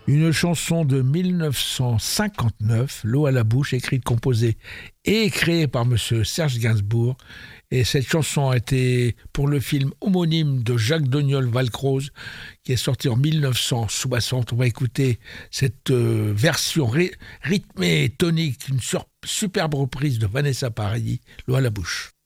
Une chanson de 1959, L'eau à la bouche, écrite, composée et créée par monsieur Serge Gainsbourg. Et cette chanson a été pour le film homonyme de Jacques Doniol-Valcroze, qui est sorti en 1960. On va écouter cette version rythmée et tonique, une superbe reprise de Vanessa Paradis, L'eau à la bouche.